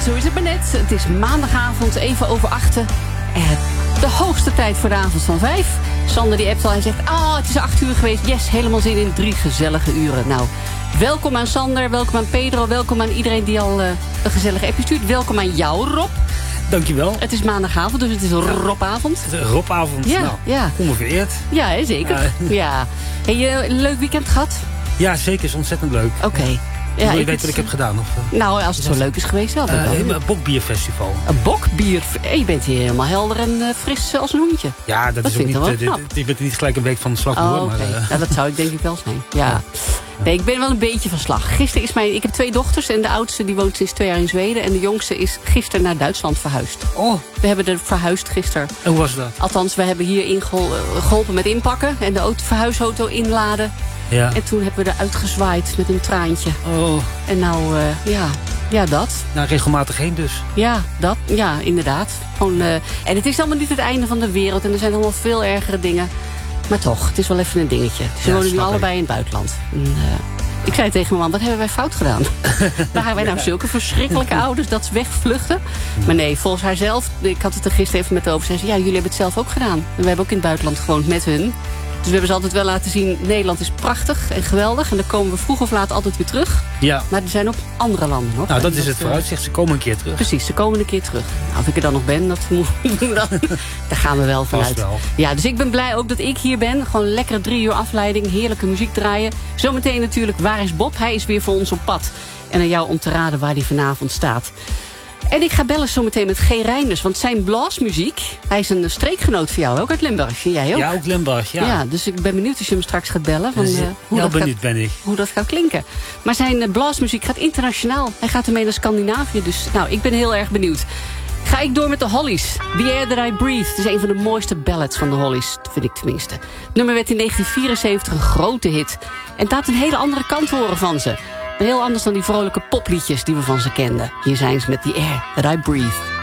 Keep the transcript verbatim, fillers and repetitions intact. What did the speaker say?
zo is het maar net. Het is maandagavond, even over achten. En de hoogste tijd voor de avond van vijf. Sander die appt al en zegt, ah, oh, het is acht uur geweest. Yes, helemaal zin in drie gezellige uren. Nou, welkom aan Sander, welkom aan Pedro, welkom aan iedereen die al uh, een gezellige appje stuurt. Welkom aan jou, Rob. Dankjewel. Het is maandagavond, dus het is een Robavond. Het is een Robavond, ja, nou, ja. Kom me vereerd. Ja, hè, zeker. Ja. ja. Heb je een leuk weekend gehad? Ja, zeker. Is ontzettend leuk. Oké. Okay. Ja, Wil je ik weten wat ik heb gedaan? Of, uh, nou, als het zo leuk is geweest, wel. Uh, een bokbierfestival. Een bokbier? Je bent hier helemaal helder en uh, fris als een hoentje. Ja, dat, dat is ook niet... Uh, dit, je bent niet gelijk een week van de slag door. Oh, okay. maar, uh... ja, dat zou ik denk ik wel zijn. Ja. Nee, ik ben wel een beetje van slag. Gisteren is mijn... Ik heb twee dochters en de oudste die woont sinds twee jaar in Zweden. En de jongste is gisteren naar Duitsland verhuisd. Oh. We hebben er verhuisd gisteren. En hoe was dat? Althans, we hebben hier ingehol, uh, geholpen met inpakken. En de auto, verhuisauto inladen. Ja. En toen hebben we eruit gezwaaid met een traantje. Oh. En nou, uh, ja, ja, dat. Nou, regelmatig heen dus. Ja, dat, ja, inderdaad. Gewoon, uh, en het is allemaal niet het einde van de wereld. En er zijn allemaal veel ergere dingen. Maar toch, het is wel even een dingetje. Ze ja, wonen nu allebei in het buitenland. En, uh, ik zei tegen mijn man, wat hebben wij fout gedaan? Waren wij nou zulke verschrikkelijke ouders dat ze wegvluchten? Maar nee, volgens haar zelf, ik had het er gisteren even met over. Zei ze, ja, jullie hebben het zelf ook gedaan. En we hebben ook in het buitenland gewoond met hun. Dus we hebben ze altijd wel laten zien, Nederland is prachtig en geweldig. En dan komen we vroeg of laat altijd weer terug. Ja. Maar er zijn ook andere landen nog. Nou, dat is het vooruitzicht. Ze komen een keer terug. Precies, ze komen een keer terug. Nou, of ik er dan nog ben, dat moet, dan, daar gaan we wel vanuit. Wel. Ja, dus ik ben blij ook dat ik hier ben. Gewoon lekkere drie uur afleiding, heerlijke muziek draaien. Zometeen natuurlijk, waar is Bob? Hij is weer voor ons op pad. En aan jou om te raden waar hij vanavond staat. En ik ga bellen zometeen met G. Reinders, want zijn blasmuziek, hij is een streekgenoot van jou, ook uit Limburg. En jij ook? Ja, ook Limburg, ja. Ja, dus ik ben benieuwd als je hem straks gaat bellen. Van, uh, hoe ja, dat benieuwd gaat, ben ik. Hoe dat gaat klinken. Maar zijn uh, blasmuziek gaat internationaal. Hij gaat ermee naar Scandinavië, dus nou, ik ben heel erg benieuwd. Ga ik door met de Hollies. The Air That I Breathe. Het is een van de mooiste ballads van de Hollies, vind ik tenminste. Het nummer werd in negentien vierenzeventig een grote hit. En laat een hele andere kant horen van ze. Heel anders dan die vrolijke popliedjes die we van ze kenden. Hier zijn ze met The Air That I Breathe.